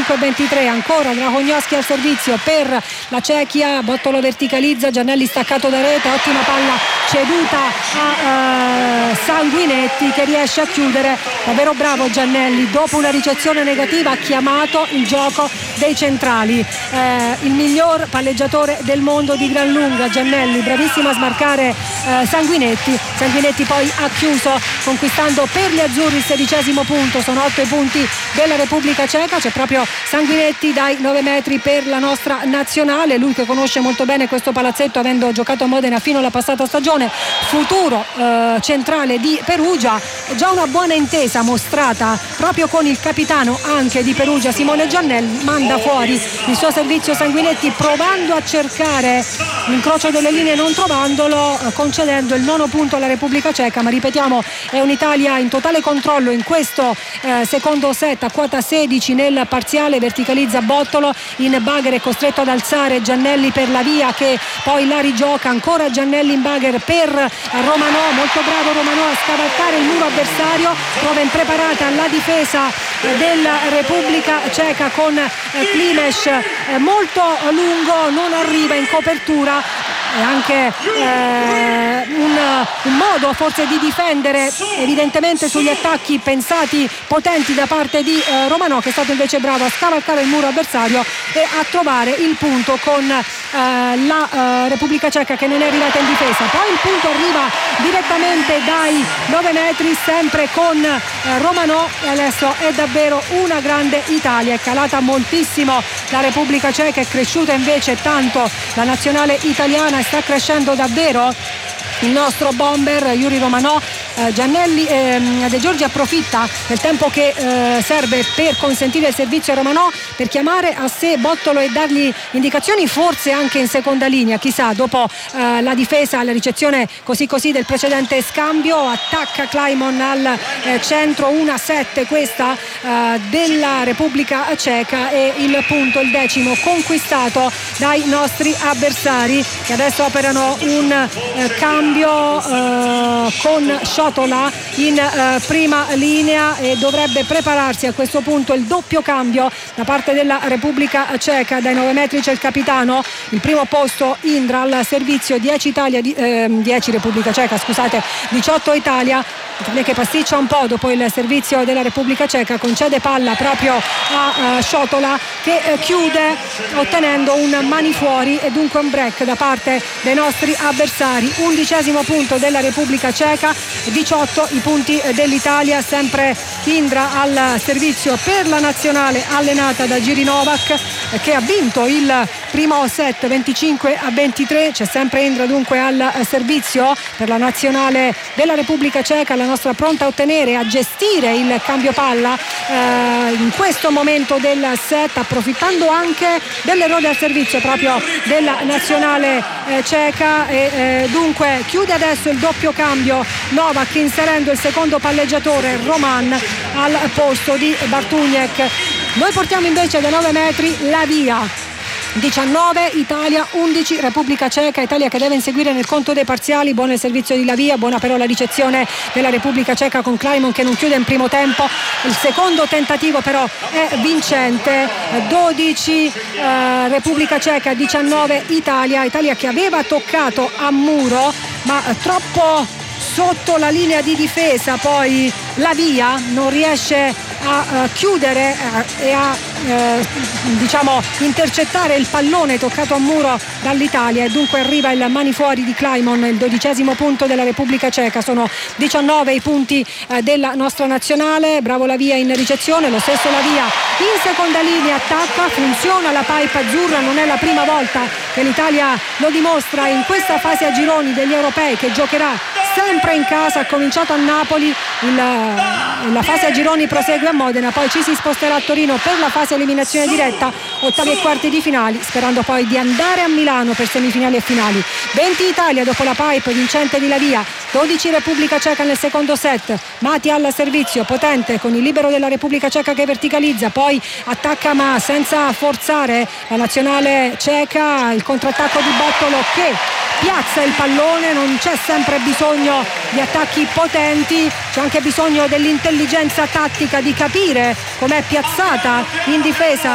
25-23, ancora Dragognowski al servizio per la Cechia, Bottolo verticalizza, Giannelli staccato da rete, ottima palla ceduta a Sanguinetti che riesce a chiudere, davvero bravo Giannelli, dopo una ricezione negativa ha chiamato il gioco dei centrali, il miglior palleggiatore del mondo di gran lunga Giannelli, bravissimo a smarcare Sanguinetti poi ha chiuso conquistando per gli azzurri il 16° punto, sono 8 i punti della Repubblica Ceca, c'è proprio Sanguinetti dai 9 metri per la nostra nazionale, lui che conosce molto bene questo palazzetto avendo giocato a Modena fino alla passata stagione, futuro centrale di Perugia, già una buona intesa mostrata proprio con il capitano anche di Perugia Simone Giannelli, manda fuori il suo servizio Sanguinetti provando a cercare l'incrocio delle linee, non trovandolo, concedendo il 9° punto alla Repubblica Ceca, ma ripetiamo è un'Italia in totale controllo in questo secondo set, a quota 16 nel parziale, verticalizza Bottolo, in bagher è costretto ad alzare Giannelli per la via che poi la rigioca, ancora Giannelli in bagher per Romanò, molto bravo Romanò a scavalcare il muro avversario, trova impreparata la difesa della Repubblica Ceca con Klimes molto lungo, non arriva in copertura, è anche un modo forse di difendere evidentemente sugli attacchi pensati potenti da parte di Romanò, che è stato invece bravo a scavalcare il muro avversario e a trovare il punto con la Repubblica Ceca che non è arrivata in difesa, poi il punto arriva direttamente dai 9 metri sempre con Romanò e adesso è davvero una grande Italia, è calata moltissimo la Repubblica Ceca, è cresciuta invece tanto la nazionale italiana, sta crescendo davvero il nostro bomber Yuri Romanò. Giannelli De Giorgi approfitta del tempo che serve per consentire il servizio a Romanò per chiamare a sé Bottolo e dargli indicazioni, forse anche in seconda linea, chissà, dopo la difesa, la ricezione così del precedente scambio, attacca Kleiman al centro, 1-7 questa della Repubblica Ceca e il punto, il 10° conquistato dai nostri avversari che adesso operano un cambio con Sciotola in prima linea e dovrebbe prepararsi a questo punto il doppio cambio da parte della Repubblica Ceca. Dai 9 metri c'è il capitano, il primo posto Indra al servizio, 10 Repubblica Ceca, scusate, 18 Italia che pasticcia un po' dopo il servizio della Repubblica Ceca, concede palla proprio a Sciotola che chiude ottenendo un mani fuori e dunque un break da parte dei nostri avversari. 11° punto della Repubblica Ceca, 18 i punti dell'Italia, sempre Indra al servizio per la nazionale allenata da Jiri Novak che ha vinto il primo set 25-23, c'è sempre Indra dunque al servizio per la nazionale della Repubblica Ceca, la nostra pronta a ottenere, a gestire il cambio palla in questo momento del set, approfittando anche dell'errore al servizio proprio della nazionale ceca e dunque chiude adesso il doppio cambio Novak inserendo il secondo palleggiatore Roman al posto di Bartuňek. Noi portiamo invece da 9 metri la via. 19 Italia, 11 Repubblica Ceca, Italia che deve inseguire nel conto dei parziali, buono il servizio di Lavia, buona però la ricezione della Repubblica Ceca con Kleiman che non chiude in primo tempo, il secondo tentativo però è vincente, 12 Repubblica Ceca, 19 Italia che aveva toccato a muro ma troppo sotto la linea di difesa, poi Lavia non riesce a chiudere e a intercettare il pallone toccato a muro dall'Italia e dunque arriva il mani fuori di Kleiman, il 12° punto della Repubblica Ceca. Sono 19 i punti della nostra nazionale, bravo Lavia in ricezione, lo stesso Lavia in seconda linea, attacca, funziona la pipe azzurra, non è la prima volta che l'Italia lo dimostra in questa fase a gironi degli europei che giocherà sempre in casa, ha cominciato a Napoli, la fase a gironi prosegue a Modena, poi ci si sposterà a Torino per la fase eliminazione diretta, ottavi e quarti di finali, sperando poi di andare a Milano per semifinali e finali. 20 Italia dopo la pipe vincente di Lavia, 12 Repubblica Ceca nel secondo set, Mati al servizio, potente con il libero della Repubblica Ceca che verticalizza, poi attacca ma senza forzare la nazionale ceca, il contrattacco di Bottolo che piazza il pallone, non c'è sempre bisogno di attacchi potenti, c'è anche bisogno dell'intelligenza tattica di capire com'è piazzata in difesa